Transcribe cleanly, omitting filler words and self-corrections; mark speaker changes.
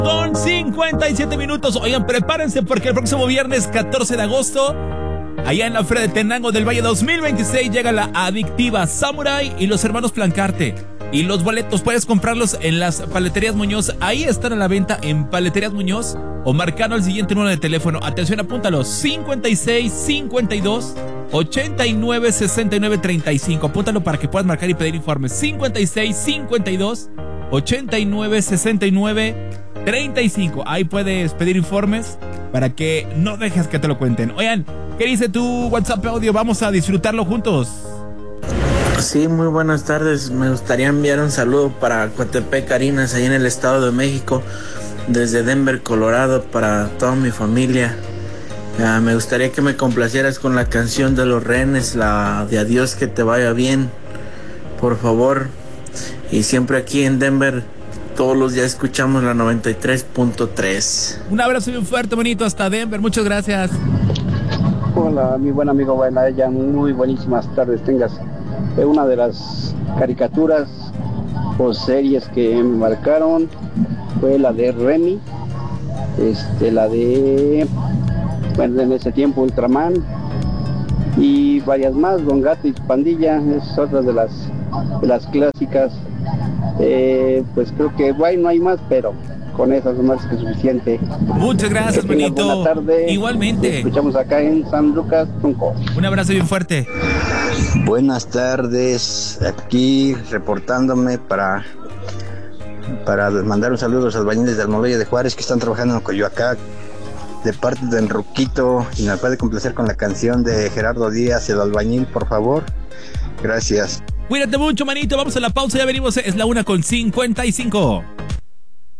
Speaker 1: con 57 minutos. Oigan, prepárense porque el próximo viernes 14 de agosto, allá en la Feria de Tenango del Valle 2026, llega la adictiva Samurai y los hermanos Plancarte. Y los boletos puedes comprarlos en las Paleterías Muñoz. Ahí están a la venta en Paleterías Muñoz o marcando el siguiente número de teléfono. Atención, apúntalo: 56 52 89 69 35. Apúntalo para que puedas marcar y pedir informes. 56 52 89 69 35. Ahí puedes pedir informes para que no dejes que te lo cuenten. Oigan, ¿qué dice tu WhatsApp audio? Vamos a disfrutarlo juntos.
Speaker 2: Sí, muy buenas tardes. Me gustaría enviar un saludo para Coatepec, Arinas, ahí en el Estado de México, desde Denver, Colorado, para toda mi familia. Me gustaría que me complacieras con la canción de Los Rehenes, la de Adiós, que te vaya bien, por favor. Y siempre aquí en Denver, todos los días escuchamos la 93.3.
Speaker 1: Un abrazo bien fuerte, bonito, hasta Denver. Muchas gracias.
Speaker 3: Hola, mi buen amigo Bailaya, muy buenísimas tardes tengas. Una de las caricaturas o series que me marcaron fue la de Remy, la de, bueno, en ese tiempo Ultraman, y varias más, Don Gato y su Pandilla, es otra de las clásicas. Pues creo que no hay más, pero con esas es más que suficiente.
Speaker 1: Muchas gracias, bonito.
Speaker 3: Buena tarde.
Speaker 1: Igualmente.
Speaker 3: Nos escuchamos acá en San Lucas, Tunco.
Speaker 1: Un abrazo bien fuerte.
Speaker 4: Buenas tardes, aquí reportándome para mandar un saludo a los albañiles de Almoloya de Juárez que están trabajando en Coyoacán, de parte de Enruquito, y me puede complacer con la canción de Gerardo Díaz, El Albañil, por favor. Gracias.
Speaker 1: Cuídate mucho, manito. Vamos a la pausa, ya venimos. Es la 1:55.